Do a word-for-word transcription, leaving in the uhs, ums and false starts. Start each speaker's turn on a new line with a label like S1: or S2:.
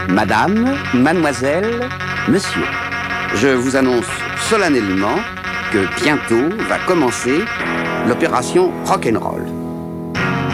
S1: Madame, mademoiselle, monsieur, je vous annonce solennellement que bientôt va commencer l'opération Rock'n'Roll.